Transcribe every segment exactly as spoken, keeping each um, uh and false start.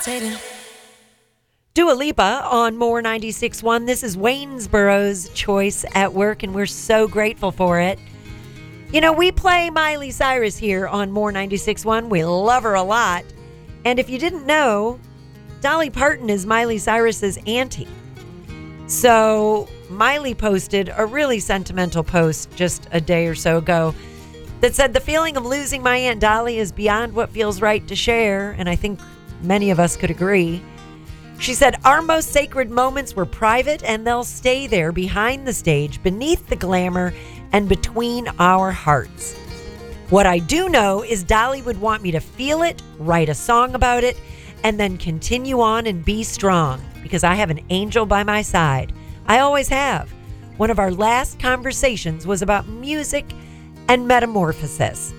levitating. Dua Lipa on More ninety-six point one. This is Waynesboro's choice at work, and we're so grateful for it. You know, we play Miley Cyrus here on More ninety-six point one. We love her a lot. And if you didn't know, Dolly Parton is Miley Cyrus's auntie. So Miley posted a really sentimental post just a day or so ago that said, the feeling of losing my Aunt Dolly is beyond what feels right to share. And I think many of us could agree. She said, our most sacred moments were private, and they'll stay there behind the stage, beneath the glamour, and between our hearts. What I do know is Dolly would want me to feel it, write a song about it, and then continue on and be strong, because I have an angel by my side. I always have. One of our last conversations was about music and metamorphosis.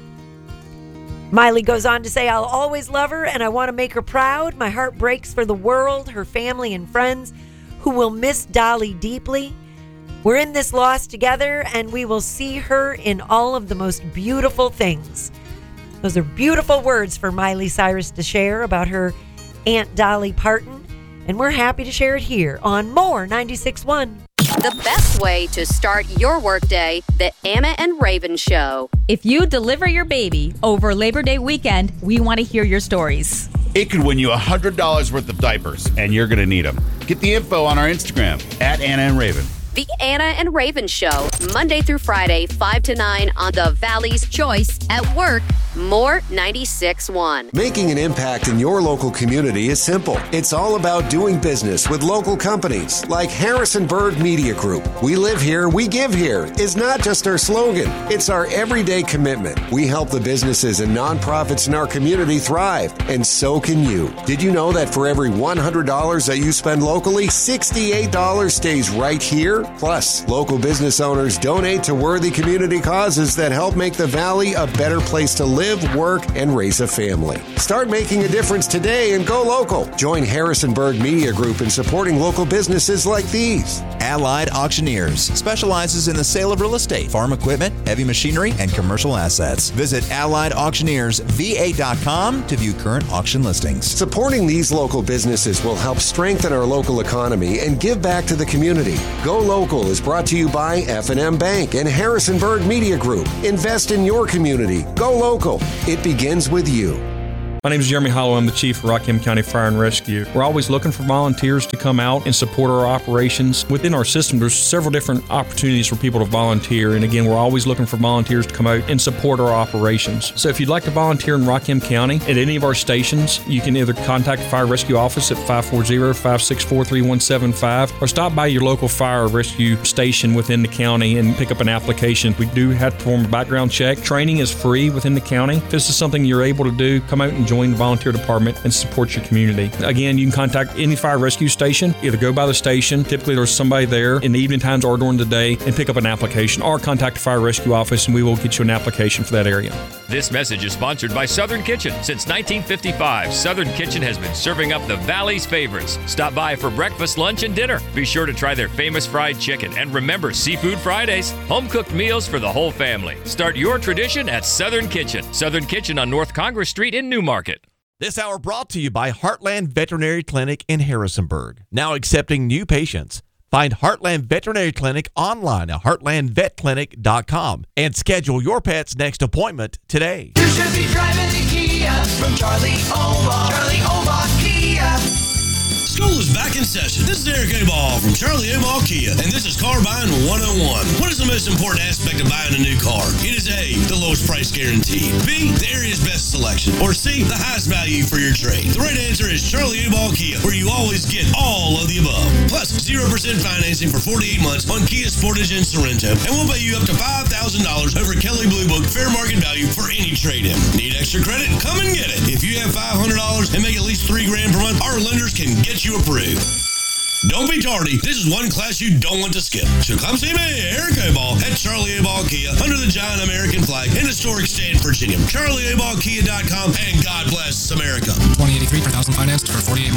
Miley goes on to say, I'll always love her and I want to make her proud. My heart breaks for the world, her family and friends who will miss Dolly deeply. We're in this loss together and we will see her in all of the most beautiful things. Those are beautiful words for Miley Cyrus to share about her Aunt Dolly Parton. And we're happy to share it here on More ninety-six point one. The best way to start your workday, the Anna and Raven Show. If you deliver your baby over Labor Day weekend, we want to hear your stories. It could win you one hundred dollars worth of diapers, and you're going to need them. Get the info on our Instagram, at Anna and Raven. The Anna and Raven Show, Monday through Friday, five to nine on the Valley's Choice at Work, More ninety-six point one. Making an impact in your local community is simple. It's all about doing business with local companies like Harrisonburg Media Group. We live here, we give here is not just our slogan. It's our everyday commitment. We help the businesses and nonprofits in our community thrive, and so can you. Did you know that for every one hundred dollars that you spend locally, sixty-eight dollars stays right here? Plus, local business owners donate to worthy community causes that help make the Valley a better place to live, work, and raise a family. Start making a difference today and go local. Join Harrisonburg Media Group in supporting local businesses like these. Allied Auctioneers specializes in the sale of real estate, farm equipment, heavy machinery, and commercial assets. Visit allied auctioneers v a dot com to view current auction listings. Supporting these local businesses will help strengthen our local economy and give back to the community. Go Local is brought to you by F and M Bank and Harrisonburg Media Group. Invest in your community. Go local. It begins with you. My name is Jeremy Hollow. I'm the Chief of Rockham County Fire and Rescue. We're always looking for volunteers to come out and support our operations. Within our system, there's several different opportunities for people to volunteer. And again, we're always looking for volunteers to come out and support our operations. So if you'd like to volunteer in Rockham County at any of our stations, you can either contact the Fire Rescue Office at five four zero, five six four, three one seven five or stop by your local fire rescue station within the county and pick up an application. We do have to perform a background check. Training is free within the county. If this is something you're able to do, come out and join the volunteer department and support your community. Again, you can contact any fire rescue station, either go by the station, typically there's somebody there in the evening times or during the day, and pick up an application, or contact the Fire Rescue Office and we will get you an application for that area. This message is sponsored by Southern Kitchen. Since nineteen fifty-five, Southern Kitchen has been serving up the Valley's favorites. Stop by for breakfast, lunch, and dinner. Be sure to try their famous fried chicken, and remember Seafood Fridays, home-cooked meals for the whole family. Start your tradition at Southern Kitchen. Southern Kitchen on North Congress Street in Newmarket. This hour brought to you by Heartland Veterinary Clinic in Harrisonburg. Now accepting new patients. Find Heartland Veterinary Clinic online at heartland vet clinic dot com and schedule your pet's next appointment today. You should be driving the Kia from Charlie Omar. Charlie Omar Kia. School is back in session. This is Eric Aball from Charlie Aball Kia, and this is Car Buying one oh one. What is the most important aspect of buying a new car? It is A, the lowest price guarantee. B, the area's best selection. Or C, the highest value for your trade. The right answer is Charlie Aball Kia, where you always get all of the above. Plus, zero percent financing for forty-eight months on Kia Sportage and Sorrento, and we'll pay you up to five thousand dollars over Kelley Blue Book fair market value for any trade-in. Need extra credit? Come and get it. If you have five hundred dollars and make at least three grand per month, our lenders can get you approved. Don't be tardy. This is one class you don't want to skip. So come see me, Eric Aball, at Charlie Aball Kia, under the giant American flag in historic Stanton, Virginia. Charlie Aball Kia dot com, and God bless America. twenty eighty-three per thousand financed for forty-eight